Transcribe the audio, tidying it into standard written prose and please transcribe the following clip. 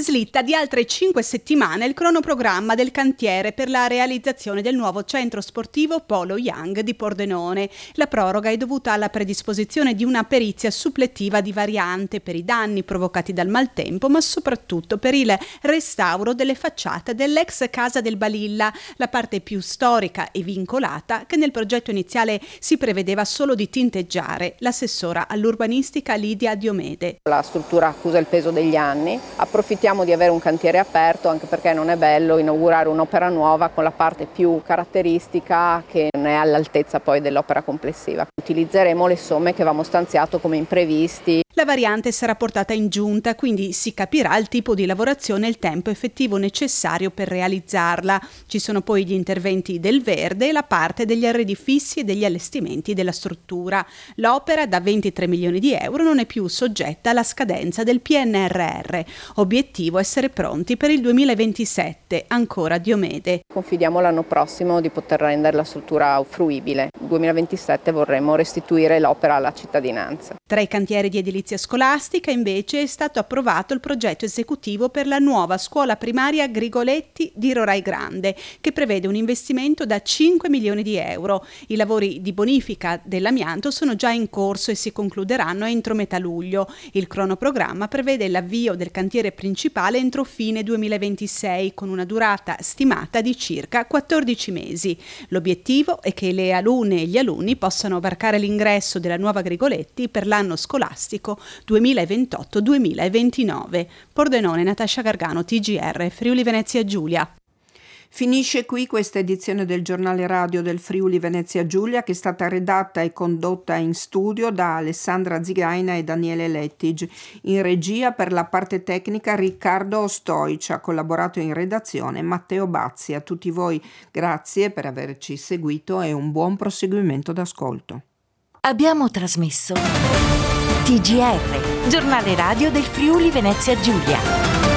slitta di altre 5 settimane il cronoprogramma del cantiere per la realizzazione del nuovo centro sportivo Polo Young di Pordenone. La proroga è dovuta alla predisposizione di una perizia supplettiva di variante per i danni provocati dal maltempo, ma soprattutto per il restauro delle facciate dell'ex Casa del Balilla, la parte più storica e vincolata che nel progetto iniziale si prevedeva solo di tinteggiare. L'assessora all'urbanistica Lidia Diomede. La struttura accusa il peso degli anni, approfittiamo di avere un cantiere aperto anche perché non è bello inaugurare un'opera nuova con la parte più caratteristica che non è all'altezza poi dell'opera complessiva. Utilizzeremo le somme che avevamo stanziato come imprevisti. La variante sarà portata in giunta, quindi si capirà il tipo di lavorazione e il tempo effettivo necessario per realizzarla. Ci sono poi gli interventi del verde e la parte degli arredi fissi e degli allestimenti della struttura. L'opera da 23 milioni di euro non è più soggetta alla scadenza del PNRR. Obiettivo essere pronti per il 2027, ancora Diomede. Confidiamo l'anno prossimo di poter rendere la struttura fruibile. Nel 2027 vorremmo restituire l'opera alla cittadinanza. Tra i cantieri di edilizia scolastica invece è stato approvato il progetto esecutivo per la nuova scuola primaria Grigoletti di Rorai Grande, che prevede un investimento da 5 milioni di euro. I lavori di bonifica dell'amianto sono già in corso e si concluderanno entro metà luglio. Il cronoprogramma prevede l'avvio del cantiere principale entro fine 2026, con una durata stimata di circa 14 mesi. L'obiettivo è che le alunne e gli alunni possano varcare l'ingresso della nuova Grigoletti per l'anno scolastico 2028-2029. Pordenone, Natascia Gargano, TGR, Friuli Venezia Giulia. Finisce qui questa edizione del giornale radio del Friuli Venezia Giulia, che è stata redatta e condotta in studio da Alessandra Zigaina e Daniele Lettig. In regia per la parte tecnica Riccardo Ostoic, ha collaborato in redazione Matteo Bazzi. A tutti voi grazie per averci seguito e un buon proseguimento d'ascolto. Abbiamo trasmesso TGR, giornale radio del Friuli Venezia Giulia.